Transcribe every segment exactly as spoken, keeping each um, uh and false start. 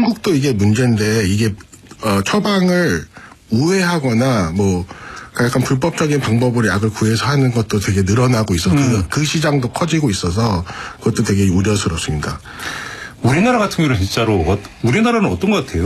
한국도 이게 문제인데 이게 어, 처방을 우회하거나 뭐 약간 불법적인 방법으로 약을 구해서 하는 것도 되게 늘어나고 있어서 음. 그, 그 시장도 커지고 있어서 그것도 되게 우려스럽습니다. 우리나라 같은 경우는 진짜로 우리나라는 어떤 것 같아요?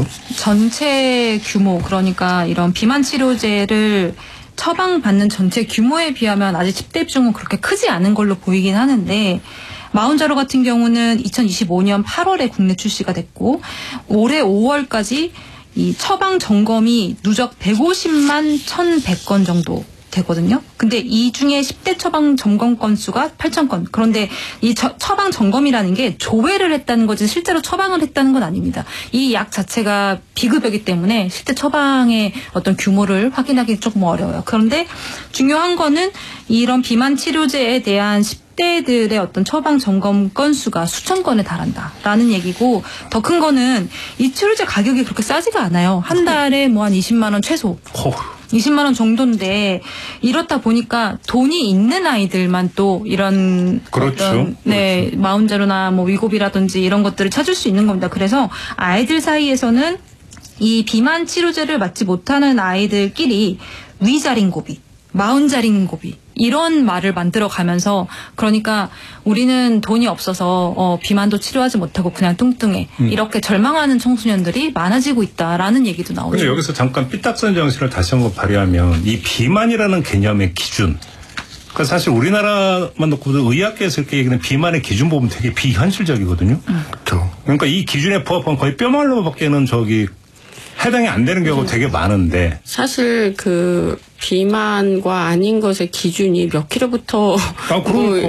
전체 규모 그러니까 이런 비만 치료제를 처방받는 전체 규모에 비하면 아직 십 대 비중은 그렇게 크지 않은 걸로 보이긴 하는데 마운자로 같은 경우는 이천이십오 년 팔월에 국내 출시가 됐고 올해 오월까지 이 처방 점검이 누적 백오십만 천백 건 정도 되거든요. 근데 이 중에 십 대 처방 점검 건수가 팔천 건. 그런데 이 처, 처방 점검이라는 게 조회를 했다는 거지 실제로 처방을 했다는 건 아닙니다. 이 약 자체가 비급여기 때문에 실제 처방의 어떤 규모를 확인하기 조금 어려워요. 그런데 중요한 거는 이런 비만 치료제에 대한 십 대들의 어떤 처방 점검 건수가 수천 건에 달한다라는 얘기고 더 큰 거는 이 치료제 가격이 그렇게 싸지가 않아요. 한 달에 뭐 한 이십만 원 최소. 이십만 원 정도인데 이렇다 보니까 돈이 있는 아이들만 또 이런 그렇죠. 어떤 네 그렇죠. 마운자로나 뭐 위고비라든지 이런 것들을 찾을 수 있는 겁니다. 그래서 아이들 사이에서는 이 비만 치료제를 맞지 못하는 아이들끼리 위자린고비, 마운자린고비 이런 말을 만들어가면서 그러니까 우리는 돈이 없어서 어, 비만도 치료하지 못하고 그냥 뚱뚱해 음. 이렇게 절망하는 청소년들이 많아지고 있다라는 얘기도 나오죠. 근데 여기서 잠깐 삐딱선 정신을 다시 한번 발휘하면 이 비만이라는 개념의 기준 그러니까 사실 우리나라만 놓고 의학계에서 이렇게 얘기하는 비만의 기준 보면 되게 비현실적이거든요. 음. 그렇죠. 그러니까 이 기준에 부합하면 거의 뼈말로밖에는 저기 해당이 안 되는 경우가 되게 많은데 사실 그 비만과 아닌 것의 기준이 몇 킬로부터 아,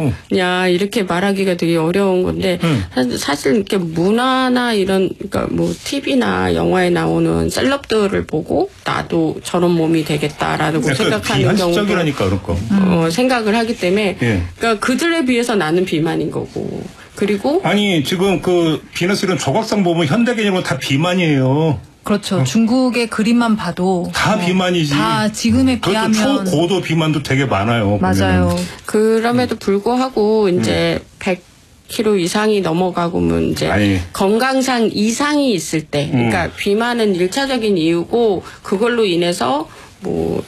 뭐냐 이렇게 말하기가 되게 어려운 건데 음. 사실, 사실 이렇게 문화나 이런 그러니까 뭐 티비나 영화에 나오는 셀럽들을 보고 나도 저런 몸이 되겠다라고 그러니까 생각하는 경우도 그러니까. 어, 생각을 하기 때문에 예. 그러니까 그들에 비해서 나는 비만인 거고 그리고 아니 지금 그 비너스 이런 조각상 보면 현대 개념은 다 비만이에요. 그렇죠. 어. 중국의 그림만 봐도 다 어, 비만이지. 다 지금에 비하면 초고도 비만도 되게 많아요. 맞아요. 보면은. 그럼에도 불구하고 이제 음. 백 킬로그램 이상이 넘어가고면 이제 아니. 건강상 이상이 있을 때, 그러니까 음. 비만은 일차적인 이유고 그걸로 인해서 뭐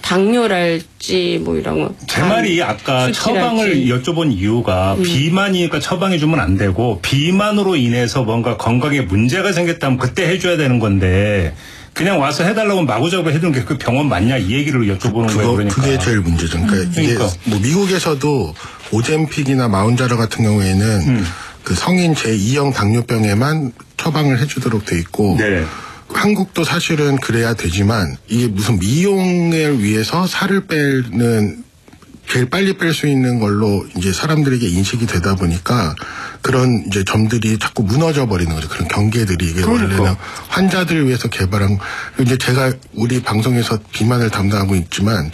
당뇨랄지 뭐 이런 거. 제 말이 아까 수치랄지. 처방을 여쭤본 이유가 음. 비만이니까 처방해주면 안 되고 비만으로 인해서 뭔가 건강에 문제가 생겼다면 그때 해줘야 되는 건데 그냥 와서 해달라고 마구잡이 해주는 게 그 병원 맞냐 이 얘기를 여쭤보는 그거, 거예요. 그러니까. 그게 제일 문제죠. 그러니까 음. 이게 그러니까. 뭐 미국에서도 오젬픽이나 마운자로 같은 경우에는 음. 그 성인 제이형 당뇨병에만 처방을 해주도록 돼 있고 네. 한국도 사실은 그래야 되지만 이게 무슨 미용을 위해서 살을 빼는 제일 빨리 뺄 수 있는 걸로 이제 사람들에게 인식이 되다 보니까 그런 이제 점들이 자꾸 무너져 버리는 거죠. 그런 경계들이 이게 그러니까. 원래는 환자들을 위해서 개발한 이제 제가 우리 방송에서 비만을 담당하고 있지만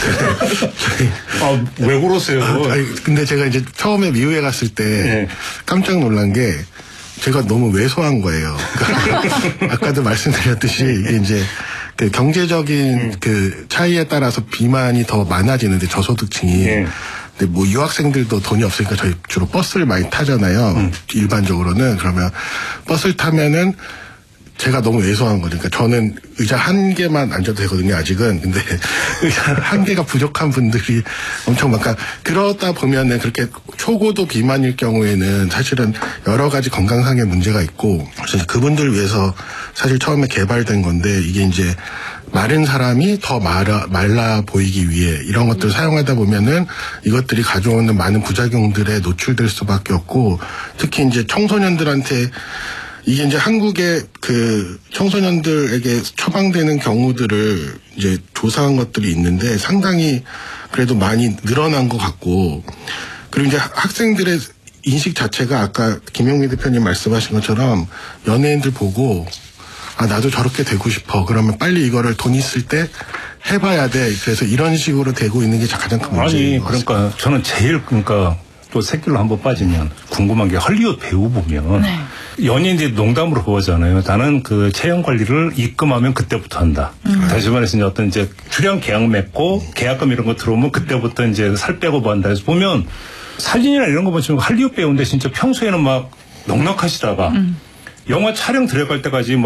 아, 왜 그러세요? 아니, 근데 제가 이제 처음에 미국에 갔을 때 네. 깜짝 놀란 게 제가 너무 왜소한 거예요. 그러니까 아까도 말씀드렸듯이 이게 이제 그 경제적인 음. 그 차이에 따라서 비만이 더 많아지는데 저소득층이. 네. 근데 뭐 유학생들도 돈이 없으니까 저희 주로 버스를 많이 타잖아요. 음. 일반적으로는. 그러면 버스를 타면은 제가 너무 왜소한 거죠. 그러니까 저는 의자 한 개만 앉아도 되거든요, 아직은. 근데 의자 한 개가 부족한 분들이 엄청 많으니까 그러다 보면은 그렇게 초고도 비만일 경우에는 사실은 여러 가지 건강상의 문제가 있고 그래서 그분들을 위해서 사실 처음에 개발된 건데 이게 이제 마른 사람이 더 말라, 말라 보이기 위해 이런 것들을 사용하다 보면은 이것들이 가져오는 많은 부작용들에 노출될 수밖에 없고 특히 이제 청소년들한테 이게 이제 한국의 그 청소년들에게 처방되는 경우들을 이제 조사한 것들이 있는데 상당히 그래도 많이 늘어난 것 같고 그리고 이제 학생들의 인식 자체가 아까 김용미 대표님 말씀하신 것처럼 연예인들 보고 아 나도 저렇게 되고 싶어 그러면 빨리 이거를 돈 있을 때 해봐야 돼 그래서 이런 식으로 되고 있는 게 가장 큰 문제인 것 같습니다. 그러니까 저는 제일 그러니까 또 새길로 한번 빠지면 궁금한 게 헐리우드 배우 보면 네. 연예인들이 농담으로 그거잖아요. 나는 그 체형 관리를 입금하면 그때부터 한다. 음. 다시 말해서 이제 어떤 이제 출연 계약 맺고 계약금 이런 거 들어오면 그때부터 이제 살 빼고 뭐 한다. 해서 보면 사진이나 이런 거 보시면 헐리우드 배우인데 진짜 평소에는 막 넉넉하시다가 음. 영화 촬영 들어갈 때까지 뭐